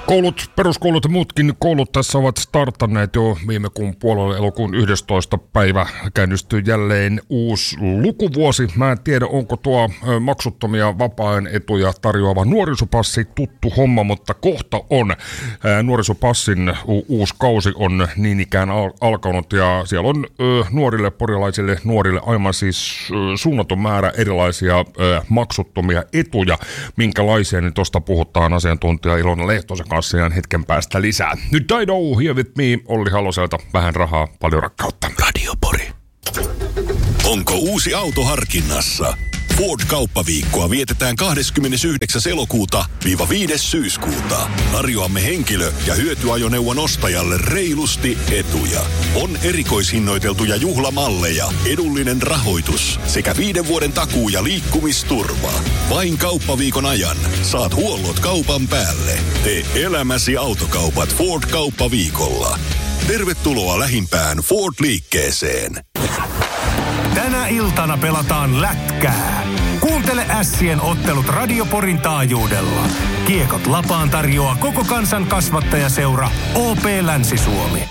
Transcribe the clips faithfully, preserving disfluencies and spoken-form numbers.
Koulut, peruskoulut ja muutkin koulut tässä ovat startanneet jo viime kuun puolella. Elokuun yhdestoista päivä käynnistyy jälleen uusi lukuvuosi. Mä en tiedä, onko tuo maksuttomia vapaa-ajan etuja tarjoava nuorisopassi tuttu homma, mutta kohta on. Nuorisopassin u- uusi kausi on niin ikään al- alkanut ja siellä on ö, nuorille, porilaisille nuorille aivan siis ö, suunnaton määrä erilaisia ö, maksuttomia etuja. Minkälaisia, niin tuosta puhutaan asiantuntija Ilona Lehtosen kanssa ihan hetken päästä lisää. Nyt I know, here with me, Olli Haloselta. Vähän rahaa, paljon rakkautta. Radio Pori. Onko uusi auto harkinnassa? Ford-kauppaviikkoa vietetään kahdeskymmenesyhdeksäs elokuuta viiva viides syyskuuta. Tarjoamme henkilö- ja hyötyajoneuvon ostajalle reilusti etuja. On erikoishinnoiteltuja juhlamalleja, edullinen rahoitus sekä viiden vuoden takuu ja liikkumisturva. Vain kauppaviikon ajan saat huollot kaupan päälle. Tee elämäsi autokaupat Ford-kauppaviikolla. Tervetuloa lähimpään Ford-liikkeeseen. Tänä iltana pelataan lätkää. Kuuntele Ässien ottelut Radio Porin taajuudella. Kiekot lapaan tarjoaa koko kansan kasvattajaseura O P Länsi-Suomi.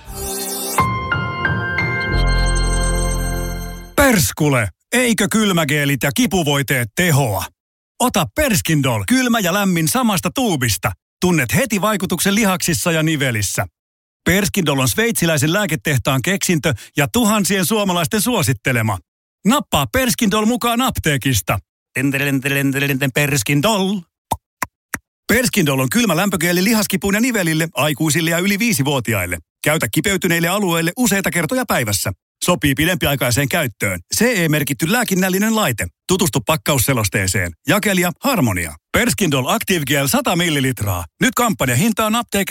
Perskule, eikö kylmägeelit ja kipuvoiteet tehoa? Ota Perskindol kylmä ja lämmin samasta tuubista. Tunnet heti vaikutuksen lihaksissa ja nivelissä. Perskindol on sveitsiläisen lääketehtaan keksintö ja tuhansien suomalaisten suosittelema. Nappaa Perskindol mukaan apteekista. Perskindol. Perskindol on kylmä lämpögeeli lihaskipuun ja nivelille, aikuisille ja yli viisivuotiaille. Käytä kipeytyneille alueille useita kertoja päivässä. Sopii pidempiaikaiseen käyttöön. C E-merkitty lääkinnällinen laite. Tutustu pakkausselosteeseen. Jakelija Harmonia. Perskindol Active Gel sata millilitraa. Nyt kampanjahintaan apteekissa.